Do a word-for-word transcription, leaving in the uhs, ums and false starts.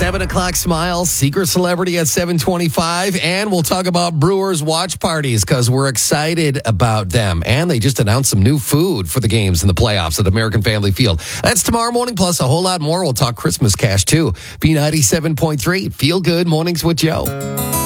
seven o'clock smile, secret celebrity at seven twenty-five, and we'll talk about Brewers watch parties because we're excited about them. And they just announced some new food for the games in the playoffs at American Family Field. That's tomorrow morning, plus a whole lot more. We'll talk Christmas cash, too. B ninety-seven point three, Feel Good Mornings with Joe.